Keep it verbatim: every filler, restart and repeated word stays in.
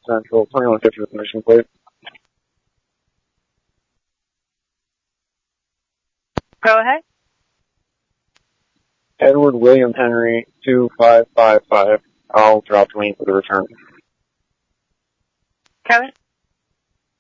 Central, twenty-one fifty with mission plate. Go ahead. Edward William Henry, two five five five. I'll drop lane for the return. Kevin?